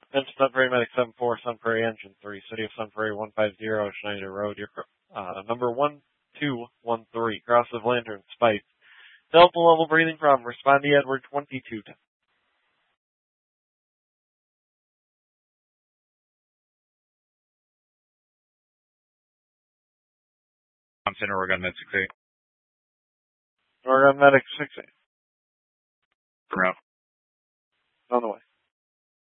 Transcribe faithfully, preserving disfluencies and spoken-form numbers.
Attention Sun Prairie Medic seven four, Sun Prairie Engine three, City of Sun Prairie one five zero, Schneider Road, your, uh, number one two one three, Cross of Lantern, Spike. Delta level breathing problem, respond to Edward twenty-two. I'm Center Oregon Med six eight. Oregon Medic six eight. Route. On the way.